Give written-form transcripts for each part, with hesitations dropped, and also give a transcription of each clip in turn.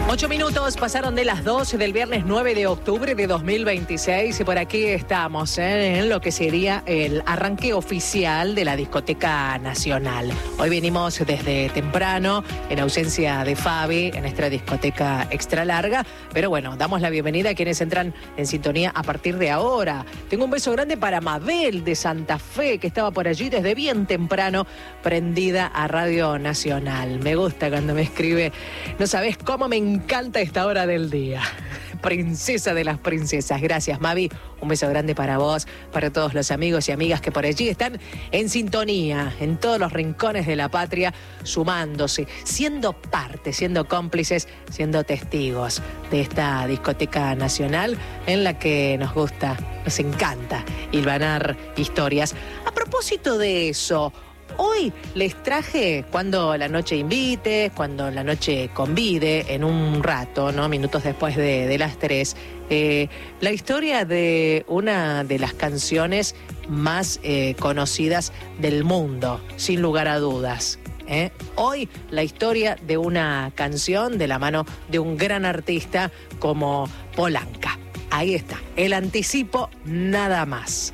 8 minutos pasaron de las 12 del viernes 9 de octubre de 2026 y por aquí estamos en lo que sería el arranque oficial de la Discoteca Nacional. Hoy venimos desde temprano, en ausencia de Fabi, en nuestra discoteca extra larga, pero bueno, damos la bienvenida a quienes entran en sintonía a partir de ahora. Tengo un beso grande para Mabel de Santa Fe, que estaba por allí desde bien temprano, prendida a Radio Nacional. Me gusta cuando me escribe, no sabes cómo me encanta esta hora del día. Princesa de las princesas. Gracias, Mavi. Un beso grande para vos, para todos los amigos y amigas que por allí están en sintonía, en todos los rincones de la patria, sumándose, siendo parte, siendo cómplices, siendo testigos de esta discoteca nacional en la que nos gusta, nos encanta hilvanar historias. A propósito de eso, hoy les traje Cuando la noche invite, Cuando la noche convide, en un rato, ¿no? Minutos después de las 3, la historia de una de las canciones más conocidas del mundo, sin lugar a dudas. Hoy la historia de una canción de la mano de un gran artista como Polanca. Ahí está, el anticipo nada más.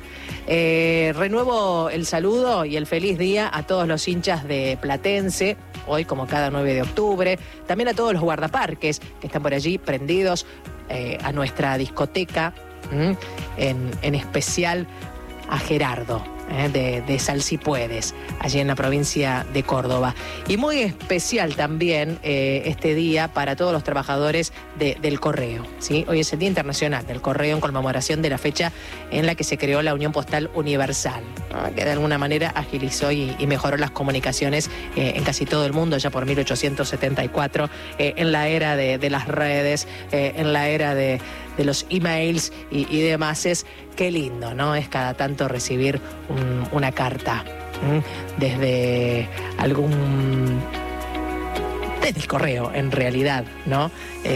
Renuevo el saludo y el feliz día a todos los hinchas de Platense, hoy como cada 9 de octubre, también a todos los guardaparques que están por allí prendidos a nuestra discoteca, en especial a Gerardo, de Sal Si Puedes, allí en la provincia de Córdoba. Y muy especial también este día para todos los trabajadores del Correo, ¿sí? Hoy es el Día Internacional del Correo en conmemoración de la fecha en la que se creó la Unión Postal Universal, ¿no? Que de alguna manera agilizó y mejoró las comunicaciones en casi todo el mundo ya por 1874, en la era de las redes, en la era de los emails y demás. Qué lindo, ¿no? Es cada tanto recibir una carta desde el correo, en realidad, ¿no?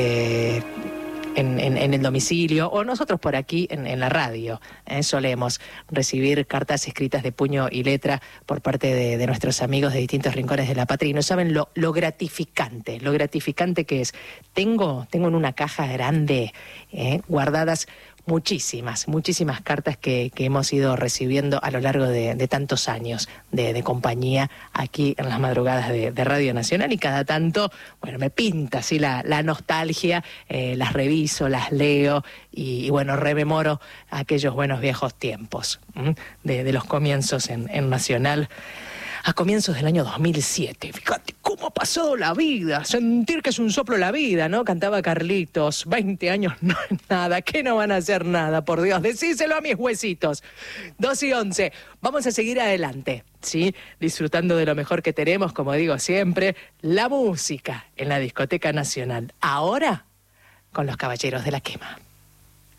En el domicilio, o nosotros por aquí en la radio, solemos recibir cartas escritas de puño y letra por parte de nuestros amigos de distintos rincones de la patria, y no saben lo gratificante que es. Tengo en una caja grande guardadas muchísimas cartas que hemos ido recibiendo a lo largo de tantos años de compañía aquí en las madrugadas de Radio Nacional, y cada tanto, bueno, me pinta así la nostalgia, las reviso, las leo y bueno, rememoro aquellos buenos viejos tiempos de los comienzos en Nacional. A comienzos del año 2007, fíjate cómo ha pasado la vida, sentir que es un soplo la vida, ¿no? Cantaba Carlitos, 20 años no es nada, que no van a hacer nada, por Dios, decíselo a mis huesitos. 2:11, vamos a seguir adelante, ¿sí? Disfrutando de lo mejor que tenemos, como digo siempre, la música en la Discoteca Nacional. Ahora, con los Caballeros de la Quema.